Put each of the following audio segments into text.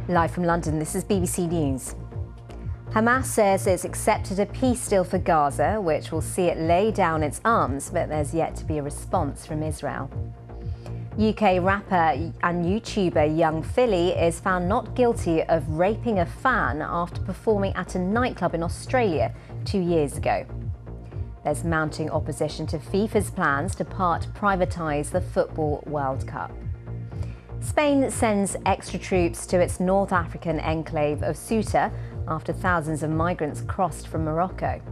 Live from London, this is BBC News. Hamas says it's accepted a peace deal for Gaza, which will see it lay down its arms, but there's yet to be a response from Israel. UK rapper and YouTuber Young Philly is found not guilty of raping a fan after performing at a nightclub in Australia 2 years ago. There's mounting opposition to FIFA's plans to part privatise the Football World Cup. Spain sends extra troops to its North African enclave of Ceuta after thousands of migrants crossed from Morocco.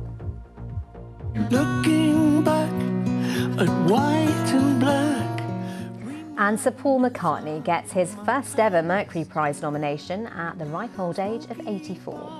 Looking back at white and black. And Sir Paul McCartney gets his first ever Mercury Prize nomination at the ripe old age of 84.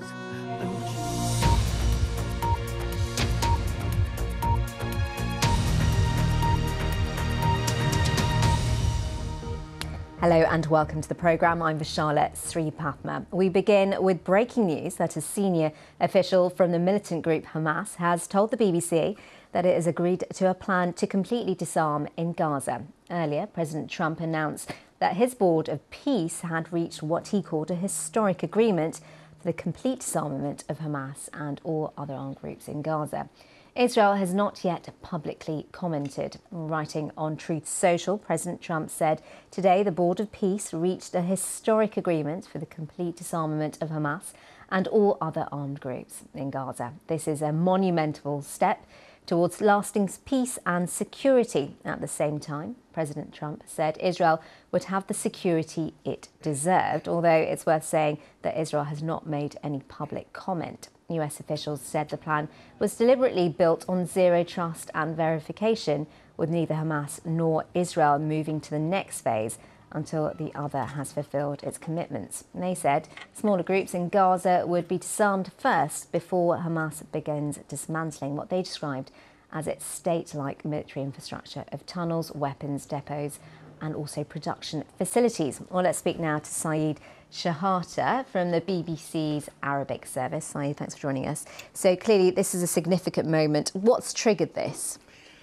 Hello and welcome to the programme. I'm Vishala Sripathma. We begin with breaking news that a senior official from the militant group Hamas has told the BBC that it has agreed to a plan to completely disarm in Gaza. Earlier, President Trump announced that his board of peace had reached what he called a historic agreement for the complete disarmament of Hamas and all other armed groups in Gaza. Israel has not yet publicly commented. Writing on Truth Social, President Trump said today the Board of Peace reached a historic agreement for the complete disarmament of Hamas and all other armed groups in Gaza. This is a monumental step towards lasting peace and security. At the same time, President Trump said Israel would have the security it deserved, although it's worth saying that Israel has not made any public comment. US officials said the plan was deliberately built on zero trust and verification, with neither Hamas nor Israel moving to the next phase until the other has fulfilled its commitments. They said smaller groups in Gaza would be disarmed first before Hamas begins dismantling what they described as its state-like military infrastructure of tunnels, weapons depots and also production facilities. Well, let's speak now to Saeed Shahata from the BBC's Arabic service. Saeed, thanks for joining us. So clearly this is a significant moment. What's triggered this?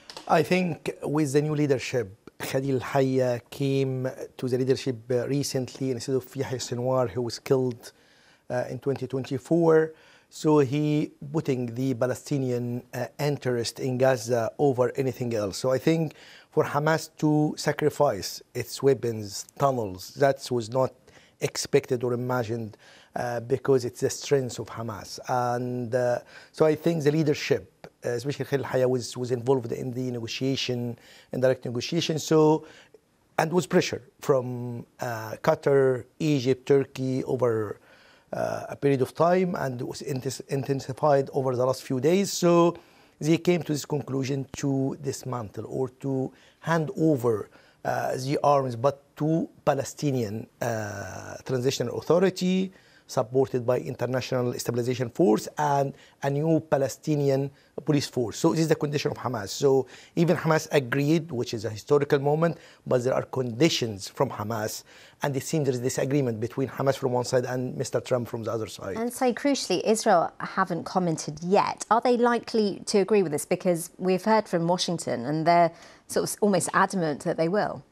I think with the new leadership, Khalil Hayya came to the leadership recently instead of Yahya Sinwar, who was killed in 2024. So he putting the Palestinian interest in Gaza over anything else. So I think for Hamas to sacrifice its weapons, tunnels, that was not expected or imagined because it's the strength of Hamas. And so I think the leadership, especially Khalil Hayya, was involved in the negotiation, indirect negotiation. So, and was pressure from Qatar, Egypt, Turkey over a period of time, and it was intensified over the last few days. So they came to this conclusion to dismantle or to hand over the arms, but to Palestinian Transitional Authority, supported by International Stabilization Force and a new Palestinian police force. So this is the condition of Hamas. So even Hamas agreed, which is a historical moment, but there are conditions from Hamas, and it seems there is disagreement between Hamas from one side and Mr. Trump from the other side. And so crucially, Israel haven't commented yet. Are they likely to agree with this? Because we've heard from Washington and they're sort of almost adamant that they will.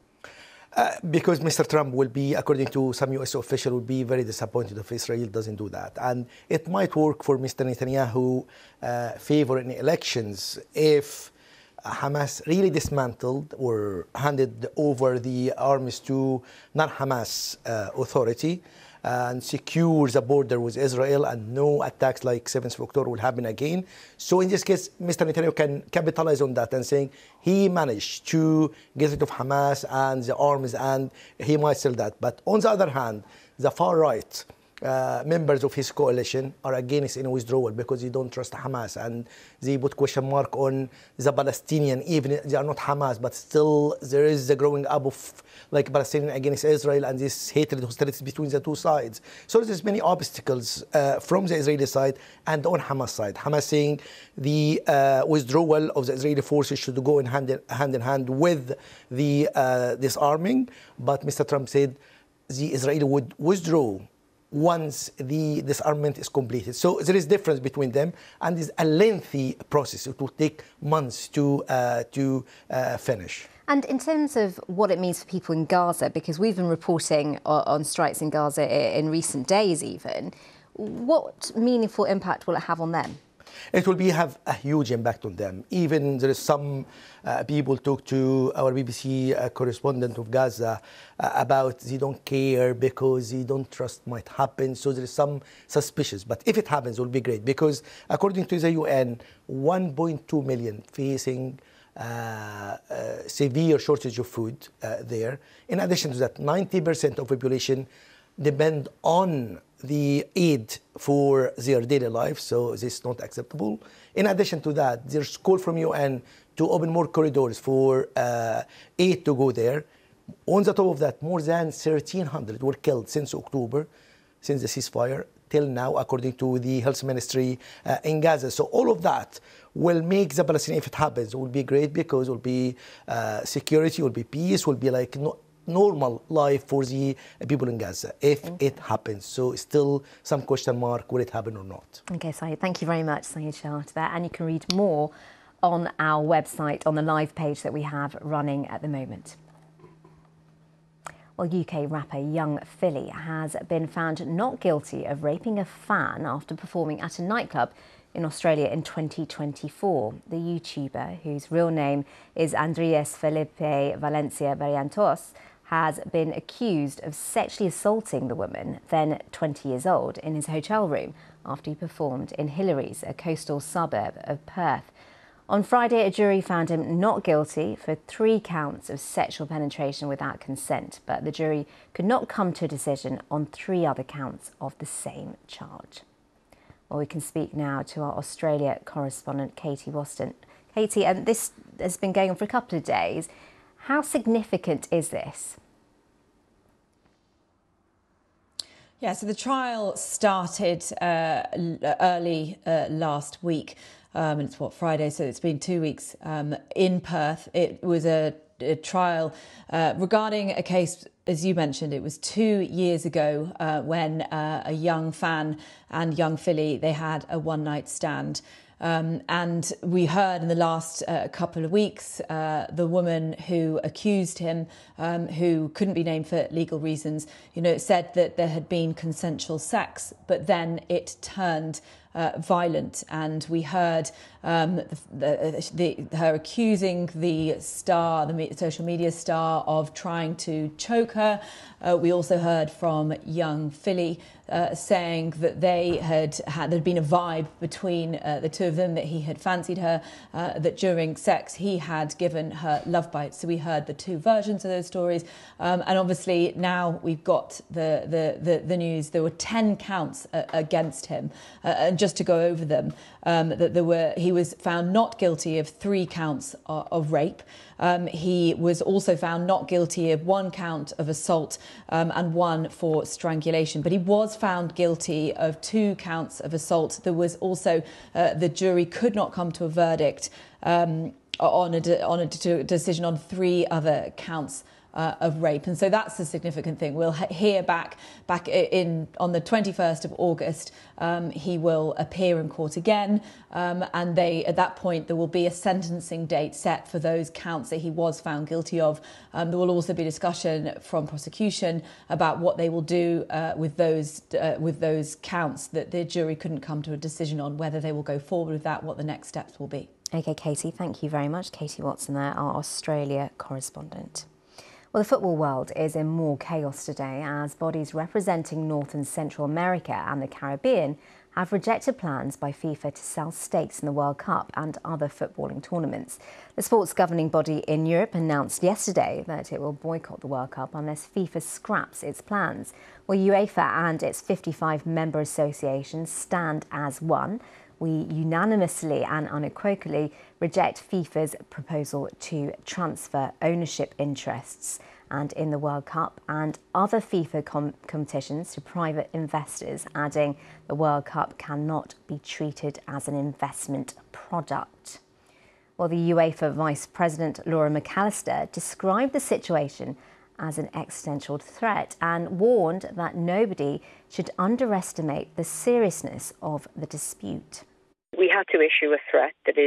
Because Mr. Trump will be, according to some US official, will be very disappointed if Israel doesn't do that. And it might work for Mr. Netanyahu favor in elections if Hamas really dismantled or handed over the arms to non-Hamas authority and secure the border with Israel and no attacks like 7th of October will happen again. So in this case, Mr. Netanyahu can capitalize on that and saying he managed to get rid of Hamas and the arms and he might sell that. But on the other hand, the far right members of his coalition are against any withdrawal because they don't trust Hamas and they put question mark on the Palestinian, even if they are not Hamas, but still there is the growing up of like Palestinian against Israel and this hatred, hostility between the two sides. So there's many obstacles from the Israeli side and on Hamas side. Hamas saying the withdrawal of the Israeli forces should go hand in hand with the disarming, but Mr. Trump said the Israeli would withdraw once the disarmament is completed. So there is difference between them, and it's a lengthy process. It will take months to finish. And in terms of what it means for people in Gaza, because we've been reporting on strikes in Gaza in recent days even, what meaningful impact will it have on them? It will have a huge impact on them. Even there is some people talk to our BBC correspondent of Gaza about they don't care because they don't trust might happen. So there is some suspicious. But if it happens, it will be great because according to the UN, 1.2 million facing severe shortage of food there. In addition to that, 90% of population depend on the aid for their daily life, so this is not acceptable. In addition to that, there's call from UN to open more corridors for aid to go there. On the top of that, more than 1,300 were killed since October, since the ceasefire, till now, according to the health ministry in Gaza. So all of that will make the Palestinian, if it happens, it will be great because it will be security, will be peace, will be like normal life for the people in Gaza if it happens. So still some question mark, will it happen or not? Okay, Saeed, thank you very much, Saeed Shah, for that. And you can read more on our website on the live page that we have running at the moment. Well, UK rapper Young Philly has been found not guilty of raping a fan after performing at a nightclub in Australia in 2024. The YouTuber, whose real name is Andres Felipe Valencia Barrientos, has been accused of sexually assaulting the woman, then 20 years old, in his hotel room after he performed in Hillary's, a coastal suburb of Perth. On Friday, a jury found him not guilty for 3 counts of sexual penetration without consent, but the jury could not come to a decision on 3 other counts of the same charge. Well, we can speak now to our Australia correspondent, Katie Waston. Katie, this has been going on for a couple of days. How significant is this? Yeah, so the trial started early last week, and it's Friday, so it's been 2 weeks in Perth. It was a trial regarding a case, as you mentioned, it was 2 years ago when a young fan and Young Philly, they had a one-night stand. And we heard in the last couple of weeks the woman who accused him, who couldn't be named for legal reasons, said that there had been consensual sex, but then it turned violent. And we heard her accusing the star, the social media star, of trying to choke her. We also heard from Young Philly saying that there'd been a vibe between the two of them, that he had fancied her, that during sex he had given her love bites. So we heard the 2 versions of those stories, and obviously now we've got the news. There were 10 counts against him, and just to go over them, that he was found not guilty of 3 counts of rape. He was also found not guilty of 1 count of assault and 1 for strangulation, but he was found guilty of 2 counts of assault. There was also the jury could not come to a verdict on a decision on 3 other counts of rape, and so that's the significant thing. We'll hear back on the 21st of August. He will appear in court again, and at that point there will be a sentencing date set for those counts that he was found guilty of. There will also be discussion from prosecution about what they will do with those counts that the jury couldn't come to a decision on, whether they will go forward with that, what the next steps will be. Okay, Katie, thank you very much. Katie Watson there, our Australia correspondent. Well, the football world is in more chaos today as bodies representing North and Central America and the Caribbean have rejected plans by FIFA to sell stakes in the World Cup and other footballing tournaments. The sports governing body in Europe announced yesterday that it will boycott the World Cup unless FIFA scraps its plans. Well, UEFA and its 55 member associations stand as one. We unanimously and unequivocally reject FIFA's proposal to transfer ownership interests and in the World Cup and other FIFA competitions to private investors, adding the World Cup cannot be treated as an investment product. Well, the UEFA Vice President Laura McAllister described the situation as an existential threat and warned that nobody should underestimate the seriousness of the dispute. We had to issue a threat that is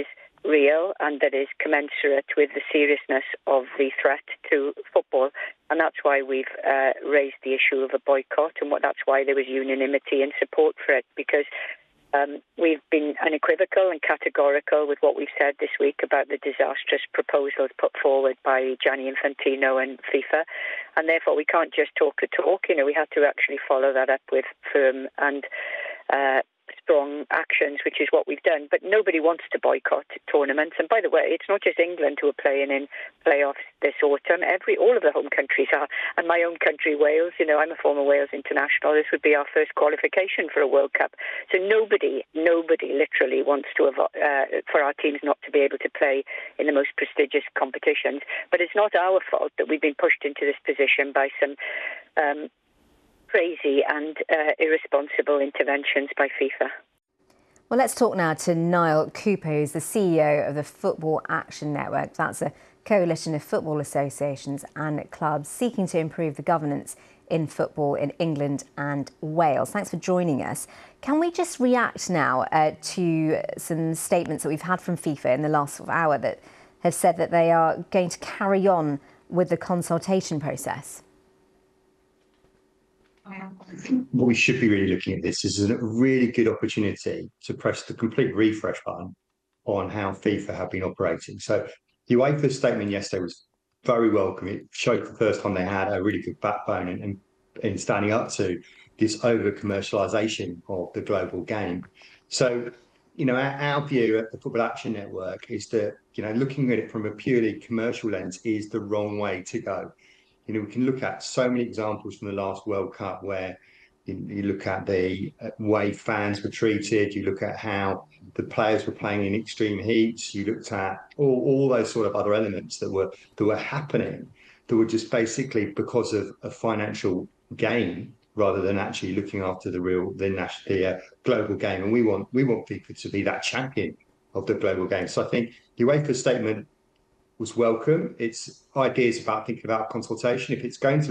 real and that is commensurate with the seriousness of the threat to football. And that's why we've raised the issue of a boycott, and that's why there was unanimity and support for it, because we've been unequivocal and categorical with what we've said this week about the disastrous proposals put forward by Gianni Infantino and FIFA. And therefore, we can't just talk the talk. We have to actually follow that up with firm and strong actions, which is what we've done. But nobody wants to boycott tournaments. And by the way, it's not just England who are playing in playoffs this autumn. All of the home countries are. And my own country, Wales, I'm a former Wales international. This would be our first qualification for a World Cup. So nobody literally wants to for our teams not to be able to play in the most prestigious competitions. But it's not our fault that we've been pushed into this position by some crazy and irresponsible interventions by FIFA. Well, let's talk now to Niall Cooper, who's the CEO of the Football Action Network. That's a coalition of football associations and clubs seeking to improve the governance in football in England and Wales. Thanks for joining us. Can we just react now to some statements that we've had from FIFA in the last hour that have said that they are going to carry on with the consultation process? What we should be really looking at this is a really good opportunity to press the complete refresh button on how FIFA have been operating. So the UEFA statement yesterday was very welcome. It showed for the first time they had a really good backbone in standing up to this over-commercialisation of the global game. So, our view at the Football Action Network is that, looking at it from a purely commercial lens is the wrong way to go. We can look at so many examples from the last World Cup where you look at the way fans were treated, you look at how the players were playing in extreme heats, you looked at all those sort of other elements that were happening, that were just basically because of a financial gain rather than actually looking after the global game. And we want FIFA to be that champion of the global game. So I think the UEFA statement was welcome. It's ideas about thinking about consultation. If it's going to